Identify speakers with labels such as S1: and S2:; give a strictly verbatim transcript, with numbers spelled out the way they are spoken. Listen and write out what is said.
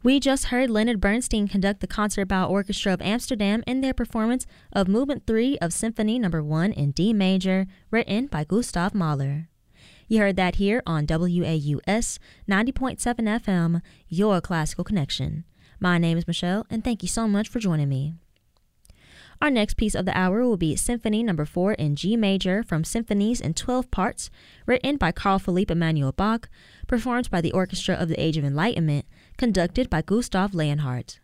S1: We just heard Leonard Bernstein conduct the Concertgebouw Orchestra of Amsterdam in their performance of Movement three of Symphony Number one in D major, written by Gustav Mahler. You heard that here on W A U S ninety point seven F M, your classical connection. My name is Michelle, and thank you so much for joining me. Our next piece of the hour will be Symphony Number four in G major from Symphonies in twelve Parts, written by Carl Philipp Emanuel Bach, performed by the Orchestra of the Age of Enlightenment, conducted by Gustav Leonhardt.